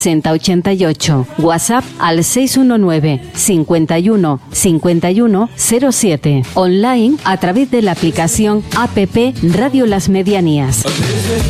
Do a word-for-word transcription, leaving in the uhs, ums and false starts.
sesenta ochenta y ocho. WhatsApp al seis uno nueve, cincuenta y uno, cincuenta y uno, cero siete. Online a través de la aplicación app Radio Las Medianías.